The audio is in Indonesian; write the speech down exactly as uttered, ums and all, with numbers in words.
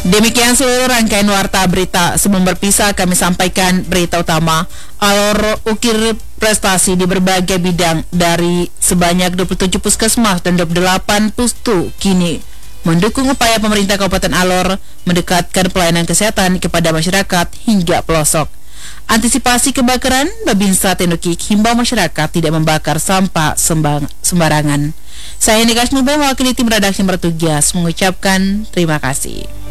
Demikian seluruh rangkaian warta berita. Sebelum berpisah, kami sampaikan berita utama. Alor ukir prestasi di berbagai bidang dari sebanyak dua puluh tujuh puskesmas dan dua puluh delapan pustu kini mendukung upaya pemerintah Kabupaten Alor mendekatkan pelayanan kesehatan kepada masyarakat hingga pelosok. Antisipasi kebakaran, Babinsa Tendukik himbau masyarakat tidak membakar sampah sembang, sembarangan. Saya Nikas Nubel mewakili tim redaksi bertugas mengucapkan terima kasih.